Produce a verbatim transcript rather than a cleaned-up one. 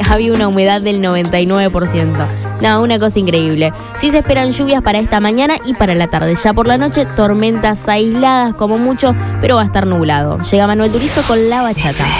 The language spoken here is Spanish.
había una humedad del noventa y nueve por ciento. No, una cosa increíble. Sí se esperan lluvias para esta mañana y para la tarde. Ya por la noche, tormentas aisladas como mucho, pero va a estar nublado. Llega Manuel Turizo con La Bachata.